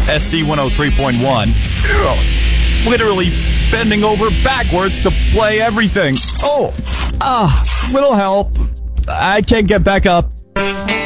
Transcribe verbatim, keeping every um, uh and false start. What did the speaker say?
S C one oh three point one. Literally bending over backwards to play everything. Oh, ah, little help. I can't get back up.